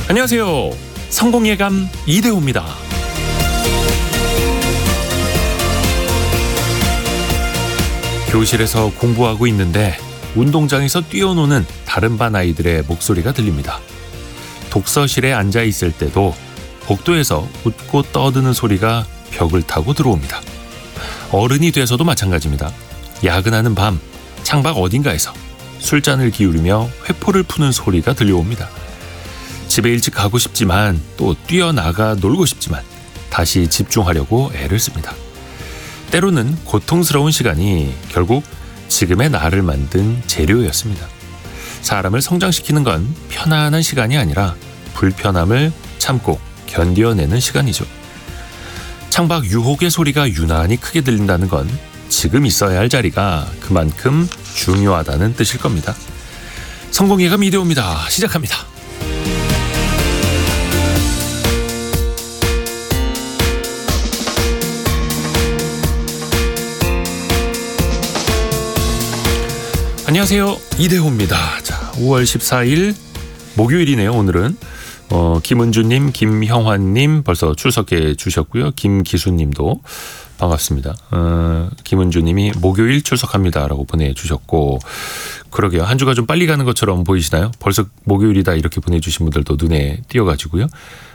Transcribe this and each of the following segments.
안녕하세요. 성공예감 이대호입니다. 교실에서 공부하고 있는데 운동장에서 뛰어노는 다른 반 아이들의 목소리가 들립니다. 독서실에 앉아 있을 때도 복도에서 웃고 떠드는 소리가 벽을 타고 들어옵니다. 어른이 돼서도 마찬가지입니다. 야근하는 밤 창밖 어딘가에서 술잔을 기울이며 회포를 푸는 소리가 들려옵니다. 집에 일찍 가고 싶지만 또 뛰어나가 놀고 싶지만 다시 집중하려고 애를 씁니다. 때로는 고통스러운 시간이 결국 지금의 나를 만든 재료였습니다. 사람을 성장시키는 건 편안한 시간이 아니라 불편함을 참고 견뎌내는 시간이죠. 창밖 유혹의 소리가 유난히 크게 들린다는 건 지금 있어야 할 자리가 그만큼 중요하다는 뜻일 겁니다. 성공예감 이대호입니다. 시작합니다. 안녕하세요. 이대호입니다. 자, 5월 14일 목요일이네요. 오늘은 김은주님, 김형환님 벌써 출석해 주셨고요. 김기수님도 반갑습니다. 김은주님이 목요일 출석합니다라고 보내주셨고, 그러게요. 한 주가 좀 빨리 가는 것처럼 보이시나요? 벌써 목요일이다 이렇게 보내주신 분들도 눈에 띄어가지고요.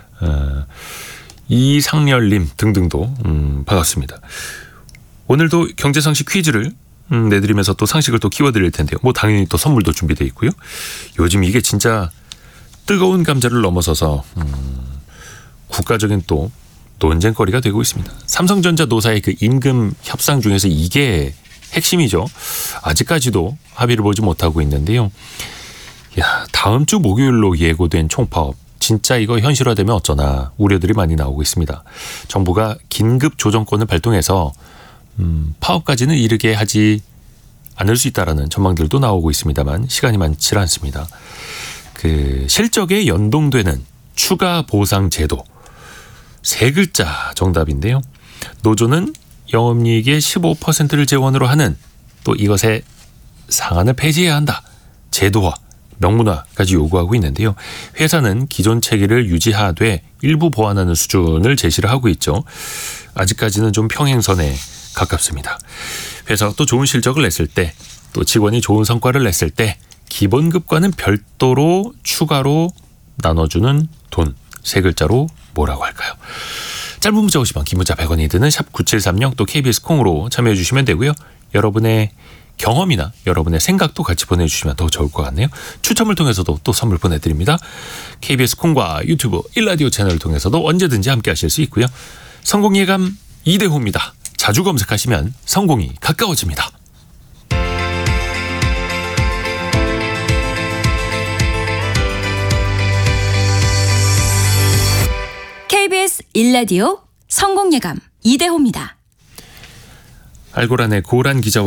이상열님 등등도 반갑습니다. 오늘도 경제상식 퀴즈를 내드리면서 또 상식을 또 키워드릴 텐데요. 뭐 당연히 또 선물도 준비되어 있고요. 요즘 이게 진짜 뜨거운 감자를 넘어서서 국가적인 또 논쟁거리가 되고 있습니다. 삼성전자 노사의 그 임금 협상 중에서 이게 핵심이죠. 아직까지도 합의를 보지 못하고 있는데요. 야, 다음 주 목요일로 예고된 총파업 진짜 이거 현실화되면 어쩌나 우려들이 많이 나오고 있습니다. 정부가 긴급 조정권을 발동해서 파업까지는 이르게 하지 않을 수 있다라는 전망들도 나오고 있습니다만 시간이 많지 않습니다. 그 실적에 연동되는 추가 보상 제도 세 글자 정답인데요. 노조는 영업이익의 15%를 재원으로 하는 또 이것의 상한을 폐지해야 한다. 제도화, 명문화까지 요구하고 있는데요. 회사는 기존 체계를 유지하되 일부 보완하는 수준을 제시를 하고 있죠. 아직까지는 좀 평행선에 가깝습니다. 회사가 또 좋은 실적을 냈을 때, 또 직원이 좋은 성과를 냈을 때 기본급과는 별도로 추가로 나눠주는 돈, 세 글자로 뭐라고 할까요? 짧은 문자 50원, 긴 문자 100원이 드는 샵 9730, 또 KBS 콩으로 참여해 주시면 되고요. 여러분의 경험이나 여러분의 생각도 같이 보내주시면 더 좋을 것 같네요. 추첨을 통해서도 또 선물 보내드립니다. KBS 콩과 유튜브 1라디오 채널을 통해서도 언제든지 함께 하실 수 있고요. 성공예감 이대호입니다. 자주 검색하시면 성공이 가까워집니다. KBS 1라디오 성공예감 이대호입니다. 알고란의 고란 기자와